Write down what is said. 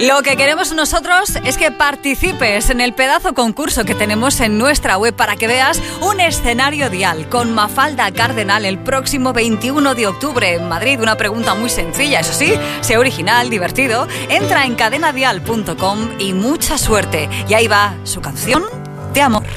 Lo que queremos nosotros es que participes en el pedazo concurso que tenemos en nuestra web para que veas un escenario Dial con Mafalda Cardenal el próximo 21 de octubre en Madrid. Una pregunta muy sencilla, eso sí, sea original, divertido. Entra en cadenadial.com y mucha suerte. Y ahí va su canción de amor.